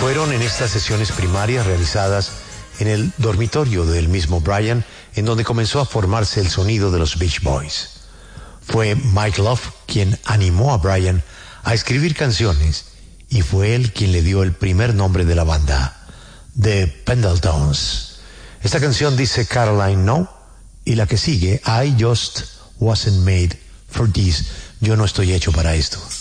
Fueron en estas sesiones primarias realizadas en el dormitorio del mismo Brian en donde comenzó a formarse el sonido de los Beach Boys. Fue Mike Love quien animó a Brian a escribir canciones y fue él quien le dio el primer nombre de la banda, The Pendletons. Esta canción dice Caroline No y la que sigue I Just Wasn't Made for This. Yo no estoy hecho para esto.